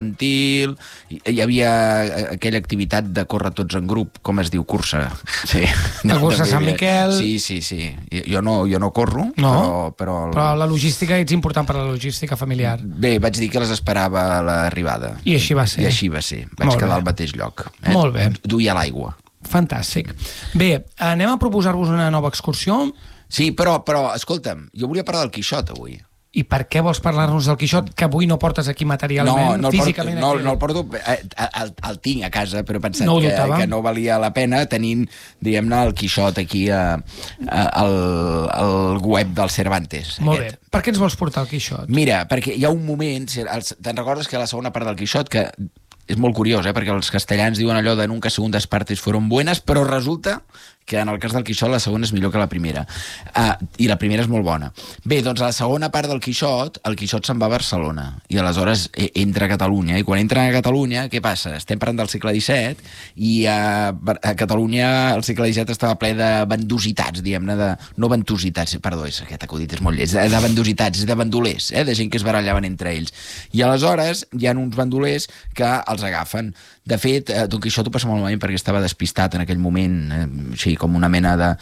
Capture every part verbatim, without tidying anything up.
infantil, hi havia aquella activitat de córrer tots en grup, com es diu, cursa. Sí. La cursa Sant Miquel... Sí, sí, sí. Jo no, jo no corro, no, però... Però, el... però la logística ets important per a la logística familiar. Bé, vaig dir que les esperava a l'arribada. I així va ser. I així va ser. Vaig Molt quedar bé. al mateix lloc. Eh? Molt bé. Duia l'aigua. Fantàstic. Bé, anem a proposar-vos una nova excursió. Sí, però, però escolta'm, jo volia parlar del Quixot avui. I per què vols parlar-nos del Quixot, que avui no portes aquí materialment, no, no físicament? Porto, no, no el porto, eh, el, el tinc a casa, però he pensat no que, que no valia la pena tenint, diguem-ne, el Quixot aquí a, a, al, al web del Cervantes. Molt aquest. bé. Per què ens vols portar el Quixot? Mira, perquè hi ha un moment, te'n recordes que la segona part del Quixot, que és molt curiós, eh, perquè els castellans diuen allò de nunca segundas partes fueron buenas, però resulta que en el cas del Quixot la segona és millor que la primera. Uh, I la primera és molt bona. Bé, doncs a la segona part del Quixot, el Quixot se'n va a Barcelona, i aleshores entra a Catalunya, i quan entra a Catalunya, què passa? Estem parlant del segle disset, i a, a Catalunya el segle disset estava ple de bandositats, diguem-ne, de... no bandositats, perdó, és, aquest acudit és molt lleig, de, de bandositats, de bandolers, eh, de gent que es barallaven entre ells. I aleshores hi ha uns bandolers que els agafen. De fet, eh, Don Quixot ho passa molt malament perquè estava despistat en aquell moment, eh, així com una mena de,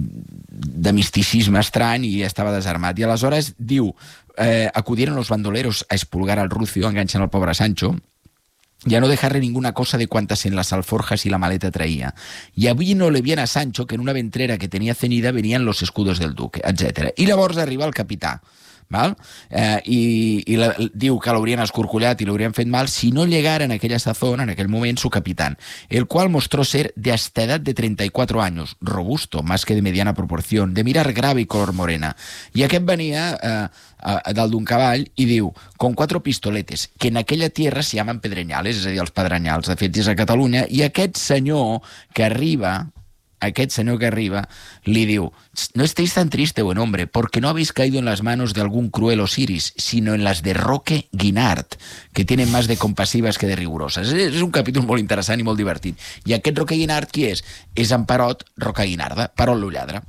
de misticisme estrany, i estava desarmat. I aleshores diu, eh, acudieron los bandoleros a expulgar al rucio, enganxen el pobre Sancho, y a no dejarle ninguna cosa de cuantas en las alforjas y la maleta traía. Y avino-le bien a Sancho que en una ventrera que tenía cenida venían los escudos del duque, etcètera. I llavors arriba el capità, val? Eh, i, i la, diu que l'haurien escorcollat i l'haurien fet mal si no llegara en aquella sazón, en aquel moment, su capitán, el cual mostró ser de hasta edad de treinta y cuatro años, robusto, más que de mediana proporción, de mirar grave y color morena. I aquest venia eh, eh, dalt d'un cavall i diu, con cuatro pistoletes, que en aquella tierra se llaman pedreñales, és a dir, els pedrenyals, de fet, és a Catalunya, i aquest senyor que arriba... Aquest senyor que arriba li diu, no estéis tan triste, buen hombre, porque no habéis caído en las manos de algún cruel Osiris, sino en las de Roque Guinart, que tienen más de compasivas que de rigurosas. És un capítol molt interessant i molt divertit. I aquest Roque Guinart, qui és? És en Perot Rocaguinarda, Perot lo lladre.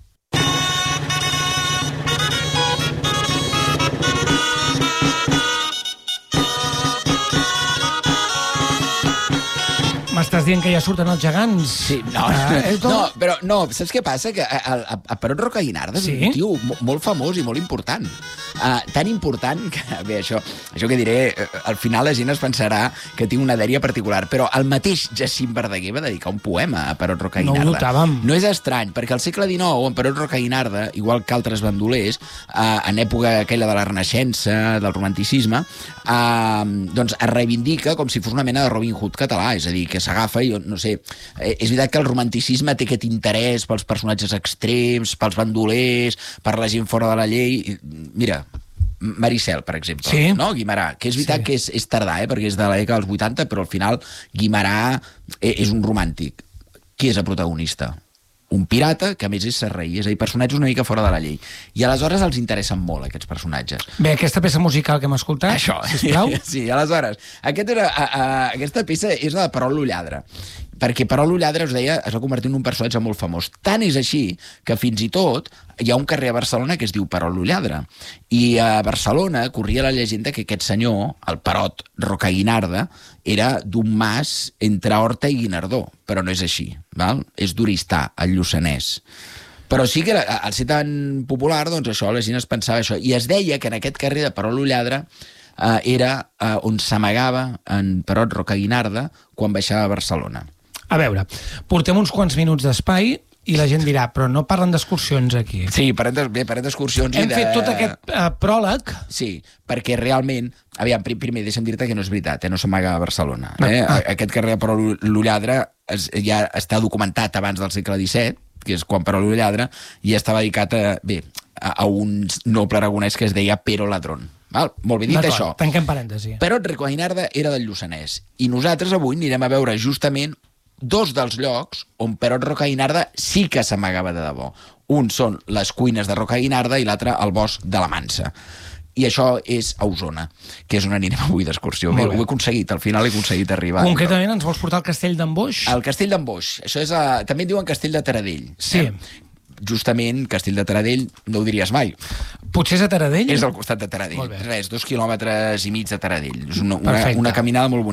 M'estàs dient que ja surten els gegants? Sí, no, ah, no, però no, saps què passa? Que a, a, a Perot Rocaguinarda és sí? un tio molt famós i molt important. Uh, tan important que, bé, això, això que diré, al final la gent es pensarà que tinc una dèria particular, però el mateix Jacint Verdaguer va dedicar un poema a Perot Rocaguinarda. No ho notàvem. No és estrany, perquè al segle dinou, en Perot Rocaguinarda, igual que altres bandolers, uh, en època aquella de la Renaixença, del romanticisme, uh, doncs es reivindica com si fos una mena de Robin Hood català, és a dir, que s'agafa i, no sé, eh, és veritat que el romanticisme té aquest interès pels personatges extrems, pels bandolers, per la gent fora de la llei. Mira, Maricel, per exemple, sí? No? Guimarà, que és veritat sí. que és, és tardà, eh, perquè és de la dècada dels vuitanta, però al final Guimarà és un romàntic. Qui és el protagonista? Un pirata, que a més és serrei, és a dir, personatges una mica fora de la llei. I aleshores els interessen molt, aquests personatges. Bé, aquesta peça musical que hem escoltat, Això, sisplau. Sí, aleshores, aquest era, a, a, aquesta peça és la de Perot lo lladre, perquè Perot lo lladre, us deia, es va convertir en un personatge molt famós. Tant és així que fins i tot hi ha un carrer a Barcelona que es diu Perot lo lladre. I a Barcelona corria la llegenda que aquest senyor, el Perot Rocaguinarda, era d'un mas entre Horta i Guinardó, però no és així, val? És d'Oristà, al Lluçanès. Però sí que al ser tan popular, doncs això, la gent es pensava això. I es deia que en aquest carrer de Perot lo lladre eh, era eh, on s'amagava en Perot Rocaguinarda quan baixava a Barcelona. A veure, portem uns quants minuts d'espai i la gent dirà, però no parlen d'excursions aquí. Sí, parlem d'excursions. Hem i de... fet tot aquest uh, pròleg. Sí, perquè realment, aviam, primer deixa'm dir-te que no és veritat, eh? No s'amaga a Barcelona. Eh? Ah. Aquest carrer Perot lo lladre ja està documentat abans del segle disset, que és quan Perot lo lladre, i estava dedicat a, bé, a, a un noble aragonès que es deia Pero Ladrón. Val? Molt bé dit això. Tanquem parèntesi. Perot Rocaguinarda era del Lluçanès, i nosaltres avui anirem a veure justament dos dels llocs on Perot Rocaguinarda sí que s'amagava de debò. Un són les cuines de Rocaguinarda i l'altre el bosc de la Mansa. I això és a Osona, que és on anirem avui d'excursió. Ho he aconseguit, al final he aconseguit arribar. Concretament ens vols portar al Castell d'en Boix? El Castell d'en Boix. Això és a... també en diuen Castell de Taradell. Sí. Eh? Justament, Castell de Taradell, no ho diries mai. Potser és a Taradell? És al costat de Taradell. Res, dos quilòmetres i mig de Taradell. És una, una, una caminada molt bonica.